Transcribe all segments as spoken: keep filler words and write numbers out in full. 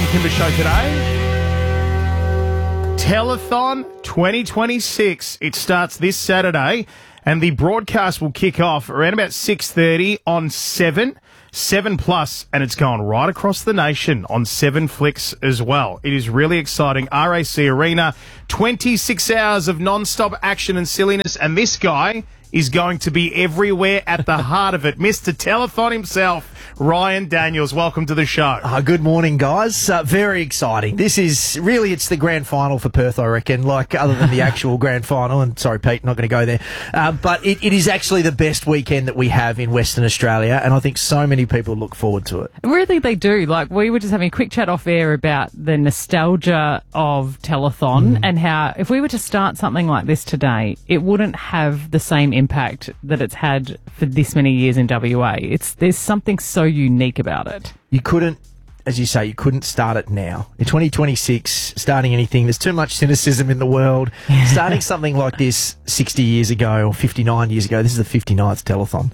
Kimber Show today. Telethon twenty twenty-six. It starts this Saturday, and the broadcast will kick off around about six thirty on Seven, Seven Plus, and it's going right across the nation on Seven Flicks as well. It is really exciting. R A C Arena, twenty-six hours of non-stop action and silliness, and this guy is going to be everywhere at the heart of it. Mister Telethon himself, Ryan Daniels. Welcome to the show. Uh, good morning, guys. Uh, very exciting. This is really, it's the grand final for Perth, I reckon, like other than the actual grand final. And sorry, Pete, not going to go there. Uh, but it, it is actually the best weekend that we have in Western Australia. And I think so many people look forward to it. Really, they do. Like, we were just having a quick chat off air about the nostalgia of Telethon mm. and how if we were to start something like this today, it wouldn't have the same impact that it's had for this many years in W A. It's there's something so unique about it. You couldn't, as you say, you couldn't start it now. In twenty twenty-six, starting anything, there's too much cynicism in the world. Starting something like this sixty years ago or fifty-nine years ago, this is the fifty-ninth Telethon.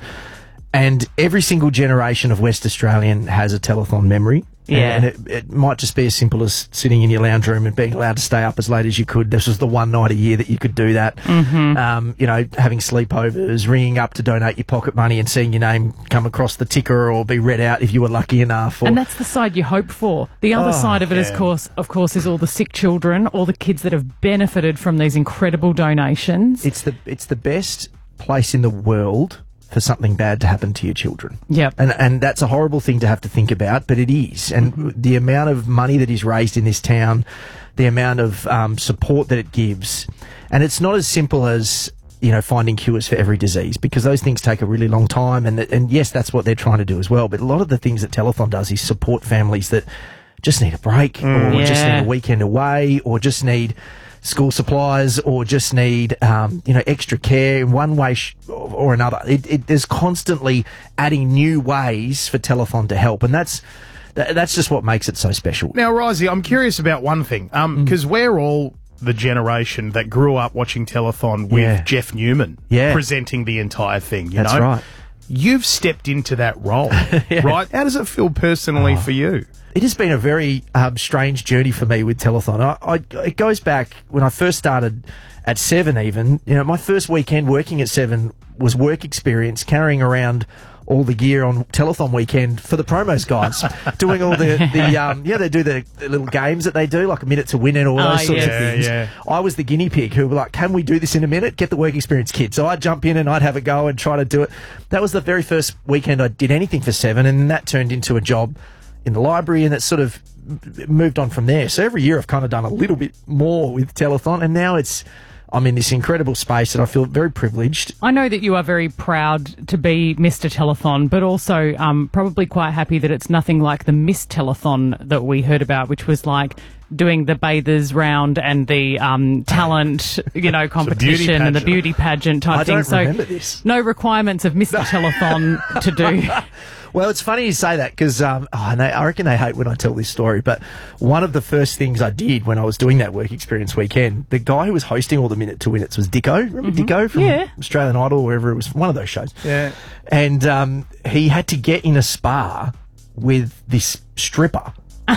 And every single generation of West Australian has a Telethon memory. Yeah. And it, it might just be as simple as sitting in your lounge room and being allowed to stay up as late as you could. This was the one night a year that you could do that. Mm-hmm. Um, you know, having sleepovers, ringing up to donate your pocket money and seeing your name come across the ticker or be read out if you were lucky enough. Or, and that's the side you hope for. The other oh, side of it, yeah. of course, of course, is all the sick children, all the kids that have benefited from these incredible donations. It's the it's the best place in the world for something bad to happen to your children. Yep. And and that's a horrible thing to have to think about, but it is. And mm-hmm. the amount of money that is raised in this town, the amount of um, support that it gives, and it's not as simple as, you know, finding cures for every disease, because those things take a really long time, and and yes, that's what they're trying to do as well, but a lot of the things that Telethon does is support families that just need a break, mm, or yeah. just need a weekend away, or just need school supplies, or just need, um, you know, extra care in one way sh- or another. It, it, there's constantly adding new ways for Telethon to help, and that's th- that's just what makes it so special. Now, Risey, I'm curious about one thing, um, because mm. we're all the generation that grew up watching Telethon with yeah. Jeff Newman yeah. presenting the entire thing. You that's know? right. You've stepped into that role, yeah. right? How does it feel personally oh. for you? It has been a very um, strange journey for me with Telethon. I, I, it goes back when I first started at Seven even. You know, my first weekend working at Seven was work experience, carrying around all the gear on Telethon weekend for the promos guys, doing all the, the um, yeah, they do the, the little games that they do, like a minute to win it, all those oh, sorts yeah. of things. Yeah. I was the guinea pig who were like, can we do this in a minute? Get the work experience kid. So I'd jump in and I'd have a go and try to do it. That was the very first weekend I did anything for Seven, and that turned into a job in the library, and it sort of moved on from there. So every year I've kind of done a little bit more with Telethon, and now it's I'm in this incredible space and I feel very privileged. I know that you are very proud to be Mister Telethon, but also um, probably quite happy that it's nothing like the Miss Telethon that we heard about, which was like doing the bathers round and the um, talent, you know, competition and the beauty pageant type I thing. Don't so remember this. No requirements of Mister Telethon to do. Well, it's funny you say that because um, oh, and they, I reckon they hate when I tell this story, but one of the first things I did when I was doing that work experience weekend, the guy who was hosting all the Minute to Win-Its was Dicko. Remember mm-hmm. Dicko from yeah. Australian Idol or wherever it was, one of those shows. Yeah. And um, he had to get in a spa with this stripper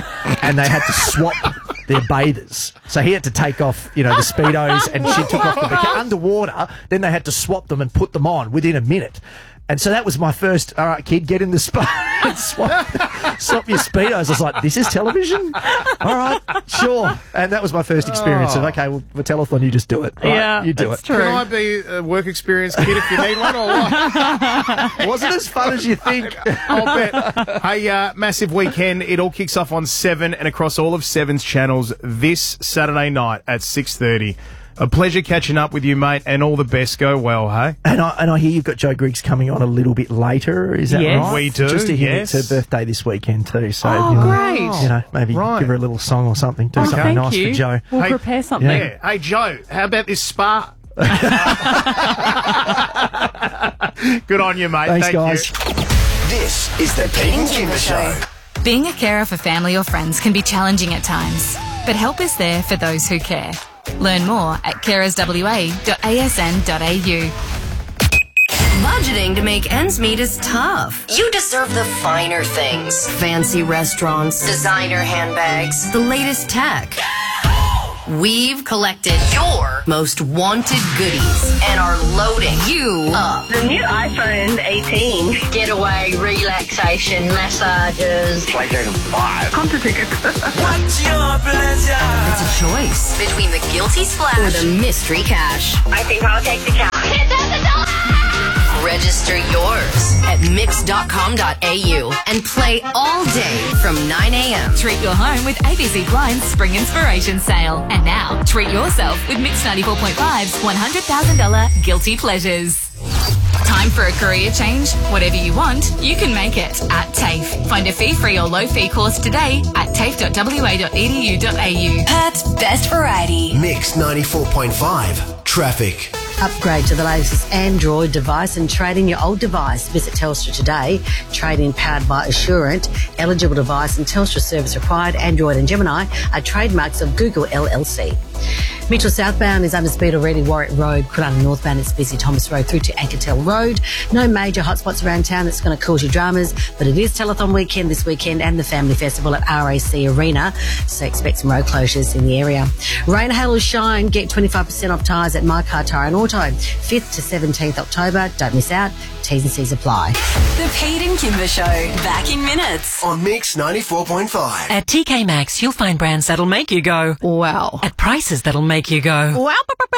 and they had to swap their bathers. So he had to take off, you know, the Speedos and she took off the bikini underwater. Then they had to swap them and put them on within a minute. And so that was my first, all right, kid, get in the spa and swap, swap your Speedos. I was like, this is television? All right, sure. And that was my first experience oh. of, okay, well, for Telethon, you just do it. Right? Yeah, you do that's it. True. Can I be a work experience kid if you need one or what? Wasn't as fun as you think. I'll bet. Hey, uh, massive weekend. It all kicks off on Seven and across all of Seven's channels this Saturday night at six thirty. A pleasure catching up with you, mate, and all the best. Go well, hey? And I, and I hear you've got Joe Griggs coming on a little bit later, is that yes. right? We do, Just to hear yes. it's her birthday this weekend too. So, oh, you know, great. You know, maybe right. give her a little song or something. Do oh, something thank nice you. for Joe. We'll hey, prepare something. Yeah. Hey, Joe, how about this spa? Good on you, mate. Thanks, Thank guys. You. This is the Pete and Kimber Show. Being a carer for family or friends can be challenging at times, but help is there for those who care. Learn more at carers w a dot a s n dot a u. Budgeting to make ends meet is tough. You deserve the finer things. Fancy restaurants, designer handbags, the latest tech. We've collected your most wanted goodies and are loading you up. The new iPhone eighteen. Getaway, relaxation, massages. PlayStation five. Concert tickets. What's your pleasure? It's a choice between the guilty splash or the mystery cash. I think I'll take the cash. It doesn't Register yours at mix dot com dot a u and play all day from nine a.m. Treat your home with A B C Blind's Spring Inspiration Sale. And now, treat yourself with Mix ninety-four point five's one hundred thousand dollars Guilty Pleasures. Time for a career change? Whatever you want, you can make it at TAFE. Find a fee-free or low-fee course today at tafe dot w a dot e d u dot a u. Perth's best variety. Mix ninety-four point five. Traffic. Upgrade to the latest Android device and trade in your old device. Visit Telstra today. Trade-in powered by Assurant. Eligible device and Telstra service required. Android and Gemini are trademarks of Google L L C. Mitchell southbound is under speed already. Warwick Road, Coolana northbound it's busy. Thomas Road through to Ankertel Road. No major hotspots around town that's going to cause you dramas, but it is telethon weekend this weekend and the family festival at R A C Arena, so expect some road closures in the area. Rain, hail or shine, get twenty-five percent off tyres at My Car Tyre and Auto. fifth to seventeenth October, don't miss out. T's and C's apply. The Pete and Kimber Show, back in minutes. On Mix ninety-four point five. At T K Maxx, you'll find brands that'll make you go, wow. At prices that'll make you go, wow.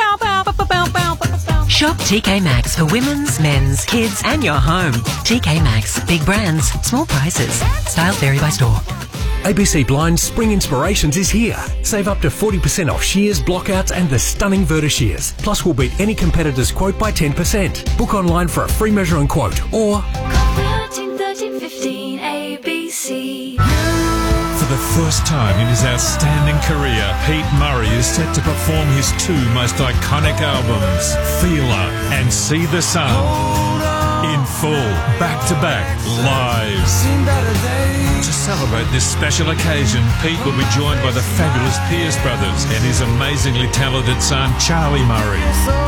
Shop T K Maxx for women's, men's, kids, and your home. T K Maxx. Big brands, small prices. Styles vary by store. A B C Blind Spring Inspirations is here. Save up to forty percent off shears, blockouts and the stunning Verta shears. Plus we'll beat any competitor's quote by ten percent. Book online for a free measure and quote or thirteen thirteen fifteen A B C. For the first time in his outstanding career, Pete Murray is set to perform his two most iconic albums, Feeler and See the Sun, in full, back-to-back, lives. To celebrate this special occasion, Pete will be joined by the fabulous Pierce brothers and his amazingly talented son, Charlie Murray.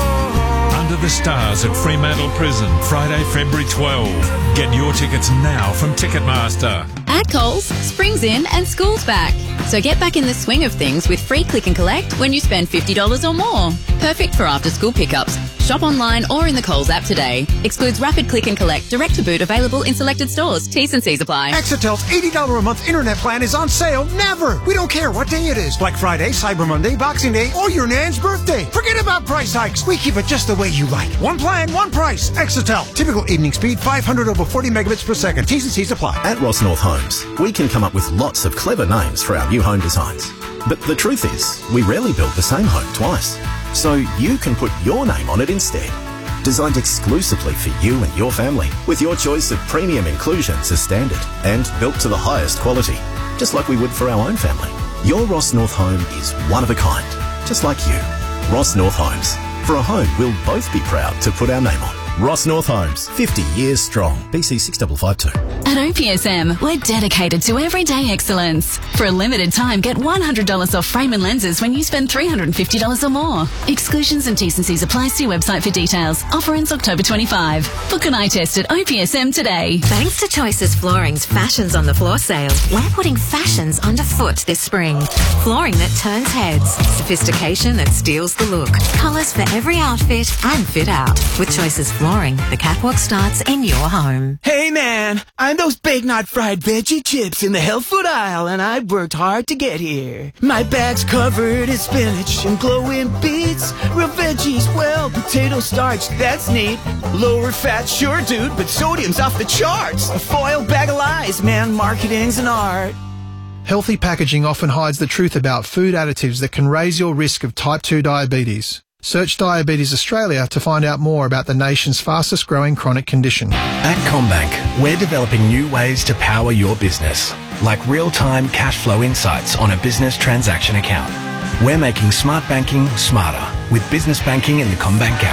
Under the Stars at Fremantle Prison, Friday, February twelfth. Get your tickets now from Ticketmaster. At Coles, spring's in and school's back. So get back in the swing of things with free click and collect when you spend fifty dollars or more. Perfect for after-school pickups. Shop online or in the Coles app today. Excludes rapid click and collect, direct to boot, available in selected stores. T's and C's apply. Exitel's eighty dollars a month internet plan is on sale never. We don't care what day it is. Black Friday, Cyber Monday, Boxing Day, or your nan's birthday. Forget about price hikes. We keep it just the way you like. One plan, one price. Exitel. Typical evening speed, five hundred over forty megabits per second. T's and C's apply. At Ross North Homes, we can come up with lots of clever names for our new home designs. But the truth is, we rarely build the same home twice. So you can put your name on it instead. Designed exclusively for you and your family, with your choice of premium inclusions as standard and built to the highest quality, just like we would for our own family. Your Ross North home is one of a kind, just like you. Ross North Homes. For a home we'll both be proud to put our name on. Ross North Homes, fifty years strong. B C six five five two. At O P S M, we're dedicated to everyday excellence. For a limited time, get one hundred dollars off frame and lenses when you spend three hundred fifty dollars or more. Exclusions and T's and C's apply. See website for details. Offer ends October twenty-fifth. Book an eye test at O P S M today. Thanks to Choices Flooring's Fashions on the Floor sale, we're putting fashions underfoot this spring. Flooring that turns heads, sophistication that steals the look, colours for every outfit and fit out. With Choices Flooring, the catwalk starts in your home. Hey man, I'm those Big Knot fried veggie chips in the health food aisle, and I worked hard to get here. My bag's covered in spinach and glowing beets, real veggies, well, potato starch, that's neat. Lower fat, sure dude, but sodium's off the charts. A foil bag of lies, man, marketing's an art. Healthy packaging often hides the truth about food additives that can raise your risk of type two diabetes. Search Diabetes Australia to find out more about the nation's fastest growing chronic condition. At CommBank, we're developing new ways to power your business, like real-time cash flow insights on a business transaction account. We're making smart banking smarter with business banking in the CommBank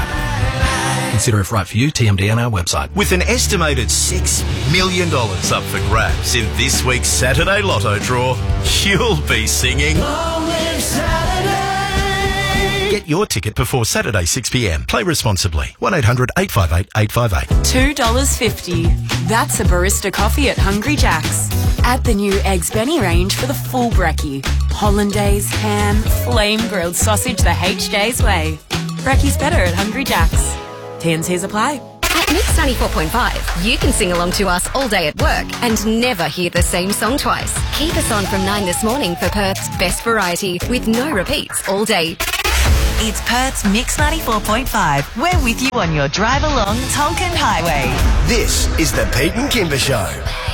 app. Consider if right for you, T M D on our website. With an estimated six million dollars up for grabs in this week's Saturday Lotto draw, you'll be singing... Long live Saturday! Get your ticket before Saturday six p m. Play responsibly. one eight hundred eight five eight eight five eight. two dollars fifty. That's a barista coffee at Hungry Jack's. Add the new Eggs Benny range for the full brekkie. Hollandaise, ham, flame grilled sausage the H J's way. Brekkie's better at Hungry Jack's. T and C's apply. At Mix ninety-four point five, you can sing along to us all day at work and never hear the same song twice. Keep us on from nine this morning for Perth's best variety with no repeats all day. It's Perth's Mix ninety-four point five. We're with you on your drive along Tonkin Highway. This is the Pete and Kimber Show.